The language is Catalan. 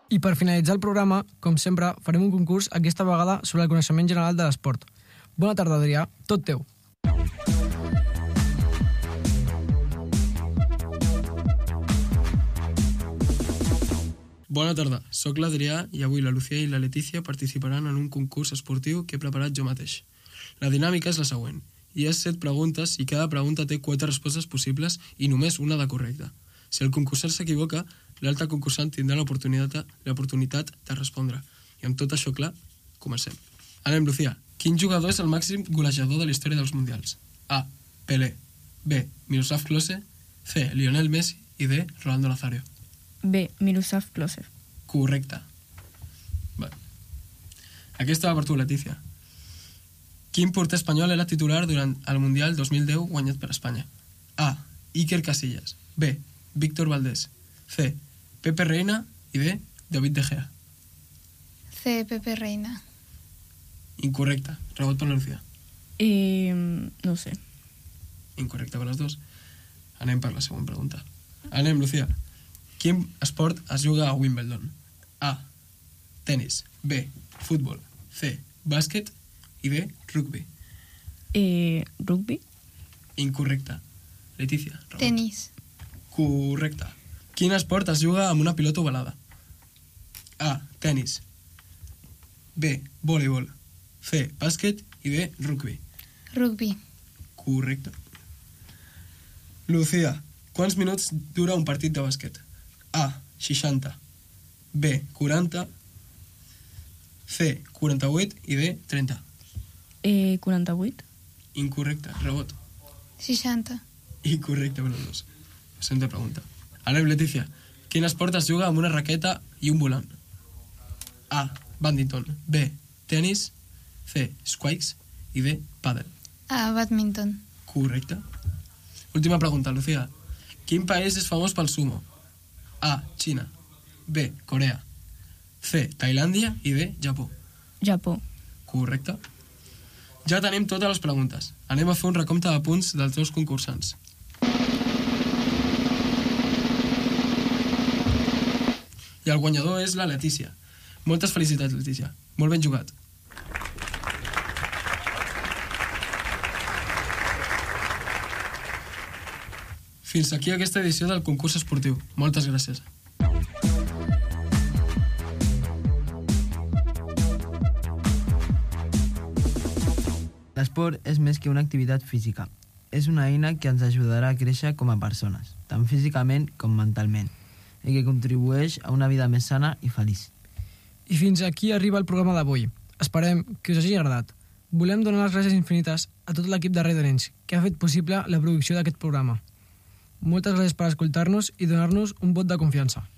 I per finalitzar el programa, com sempre, farem un concurs aquesta vegada sobre el coneixement general de l'esport. Bona tarda, Adrià. Tot teu. Bona tarda, sóc l'Adrià i avui la Lucía i la Letícia participaran en un concurs esportiu que he preparat jo mateix. La dinàmica és la següent. Hi ha 7 preguntes i cada pregunta té 4 respostes possibles i només una de correcta. Si el concursant s'equivoca, l'altre concursant tindrà l'oportunitat de respondre. I amb tot això clar, comencem. Anem, Lucía. Quin jugador és el màxim golejador de la història dels mundials? A. Pelé. B. Miroslav Klose. C. Lionel Messi. I D. Rolando Nazario. B. Miroslav Klose. Correcte. Bé. Aquesta va per tu, Letícia. Quin porter espanyol era titular durant el Mundial 2010 guanyat per Espanya? A. Iker Casillas. B. Víctor Valdés. C. Pepe Reina. I D. David De Gea. C. Pepe Reina. Incorrecte. Rebot per la Lucía. No sé. Incorrecte per les dues. Anem per la següent pregunta. Anem, Lucía. Quin esport es juga a Wimbledon? A. Tenis. B. Futbol. C. Bàsquet. I D. Rugby. Rugby? Incorrecte. Letícia. Rebot. Tenis. Correcte. Quin esport es juga amb una pilota ovalada? A. Tenis. B. Voleibol. C. Bàsquet. I D. Rugby. Rugby. Correcte. Lucía, quants minuts dura un partit de bàsquet? A. 60. B. 40. C. 48. I D. 30. 48? Incorrecte. Rebot. 60. Incorrecte per els dos. Següent pregunta. Anem, Letícia. Quin esport es juga amb una raqueta i un volant? A. Badminton. B. Tenis. C. Squash. I D. Pàdel. A. Badminton. Correcte. Última pregunta, Lucía. Quin país és famós pel sumo? A. Xina. B. Corea. C. Tailàndia. I D. Japó. Japó. Correcte. Ja tenim totes les preguntes. Anem a fer un recompte de punts dels dos concursants. I el guanyador és la Letícia. Moltes felicitats, Letícia. Molt ben jugat. Fins aquí aquesta edició del concurs esportiu. Moltes gràcies. L'esport és més que una activitat física. És una eina que ens ajudarà a créixer com a persones, tant físicament com mentalment, i que contribueix a una vida més sana i feliç. I fins aquí arriba el programa d'avui. Esperem que us hagi agradat. Volem donar les gràcies infinites a tot l'equip de Radio Arenys que ha fet possible la producció d'aquest programa. Moltes gràcies per escoltar-nos i donar-nos un vot de confiança.